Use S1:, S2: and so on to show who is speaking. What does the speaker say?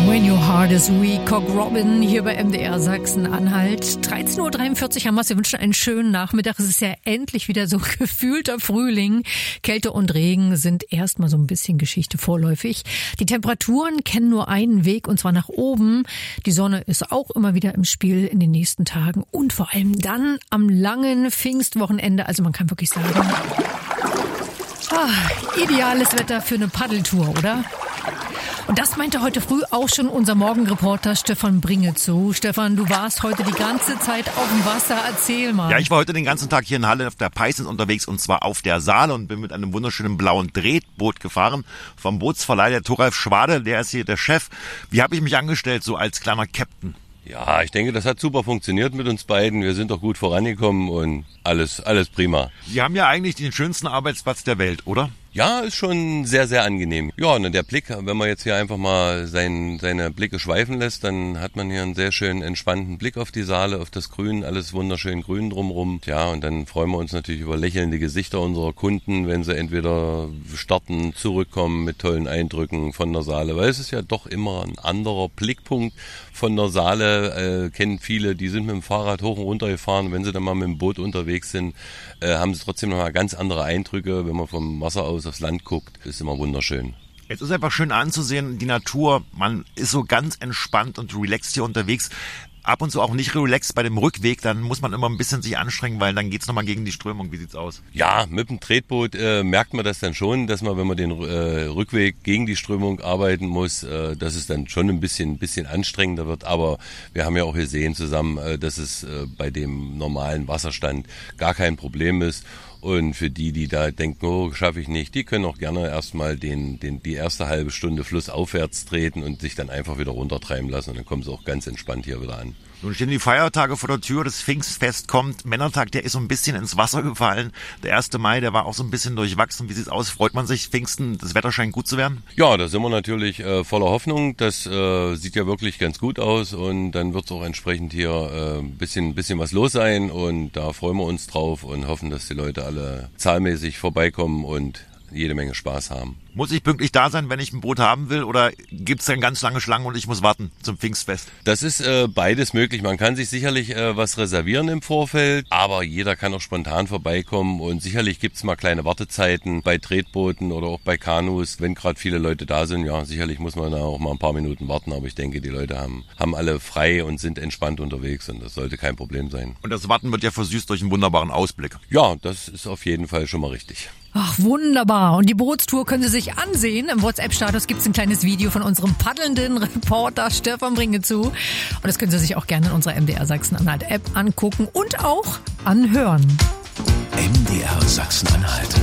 S1: When Your Heart is Weak, Cock Robin hier bei MDR Sachsen-Anhalt. 13.43 Uhr haben wir es. Wir wünschen einen schönen Nachmittag. Es ist ja endlich wieder so gefühlter Frühling. Kälte und Regen sind erstmal so ein bisschen Geschichte vorläufig. Die Temperaturen kennen nur einen Weg, und zwar nach oben. Die Sonne ist auch immer wieder im Spiel in den nächsten Tagen und vor allem dann am langen Pfingstwochenende. Also man kann wirklich sagen, ideales Wetter für eine Paddeltour, oder? Und das meinte heute früh auch schon unser Morgenreporter Stefan Bringezow. Stefan, du warst heute die ganze Zeit auf dem Wasser. Erzähl mal.
S2: Ja, ich war heute den ganzen Tag hier in Halle auf der Peisens unterwegs, und zwar auf der Saale, und bin mit einem wunderschönen blauen Tretboot gefahren vom Bootsverleih der Thoralf Schwade, der ist hier der Chef. Wie habe ich mich angestellt, so als kleiner Captain?
S3: Ja, ich denke, das hat super funktioniert mit uns beiden. Wir sind doch gut vorangekommen und alles prima.
S2: Sie haben ja eigentlich den schönsten Arbeitsplatz der Welt, oder?
S3: Ja, ist schon sehr, sehr angenehm. Ja, und der Blick, wenn man jetzt hier einfach mal seine Blicke schweifen lässt, dann hat man hier einen sehr schönen, entspannten Blick auf die Saale, auf das Grün, alles wunderschön grün drumherum. Ja, und dann freuen wir uns natürlich über lächelnde Gesichter unserer Kunden, wenn sie entweder starten, zurückkommen mit tollen Eindrücken von der Saale, weil es ist ja doch immer ein anderer Blickpunkt von der Saale, kennen viele, die sind mit dem Fahrrad hoch und runter gefahren. Wenn sie dann mal mit dem Boot unterwegs sind, haben sie trotzdem noch mal ganz andere Eindrücke, wenn man vom Wasser aus aufs Land guckt. Ist immer wunderschön.
S2: Es ist einfach schön anzusehen, die Natur, man ist so ganz entspannt und relaxed hier unterwegs. Ab und zu auch nicht relaxed bei dem Rückweg, dann muss man immer ein bisschen sich anstrengen, weil dann geht's nochmal gegen die Strömung. Wie sieht's aus?
S3: Ja, mit dem Tretboot merkt man das dann schon, dass man, wenn man den Rückweg gegen die Strömung arbeiten muss, dass es dann schon ein bisschen anstrengender wird. Aber wir haben ja auch gesehen zusammen, dass es bei dem normalen Wasserstand gar kein Problem ist. Und für die da denken, oh, schaffe ich nicht, die können auch gerne erstmal die erste halbe Stunde flussaufwärts treten und sich dann einfach wieder runtertreiben lassen. Und dann kommen sie auch ganz entspannt hier wieder an.
S2: Nun stehen die Feiertage vor der Tür, das Pfingstfest kommt, Männertag, der ist so ein bisschen ins Wasser gefallen. Der 1. Mai, der war auch so ein bisschen durchwachsen. Wie sieht's aus? Freut man sich, Pfingsten, das Wetter scheint gut zu werden?
S3: Ja, da sind wir natürlich voller Hoffnung. Das sieht ja wirklich ganz gut aus, und dann wird es auch entsprechend hier ein bisschen was los sein, und da freuen wir uns drauf und hoffen, dass die Leute alle zahlmäßig vorbeikommen und jede Menge Spaß haben.
S2: Muss ich pünktlich da sein, wenn ich ein Boot haben will, oder gibt's dann ganz lange Schlangen und ich muss warten zum Pfingstfest?
S3: Das ist beides möglich. Man kann sich sicherlich was reservieren im Vorfeld, aber jeder kann auch spontan vorbeikommen, und sicherlich gibt's mal kleine Wartezeiten bei Tretbooten oder auch bei Kanus, wenn gerade viele Leute da sind. Ja, sicherlich muss man da auch mal ein paar Minuten warten, aber ich denke, die Leute haben alle frei und sind entspannt unterwegs, und das sollte kein Problem sein.
S2: Und das Warten wird ja versüßt durch einen wunderbaren Ausblick.
S3: Ja, das ist auf jeden Fall schon mal richtig.
S1: Ach, wunderbar. Und die Bootstour können Sie sich ansehen. Im WhatsApp-Status gibt es ein kleines Video von unserem paddelnden Reporter Stefan Bringezow. Und das können Sie sich auch gerne in unserer MDR Sachsen-Anhalt-App angucken und auch anhören.
S4: MDR Sachsen-Anhalt.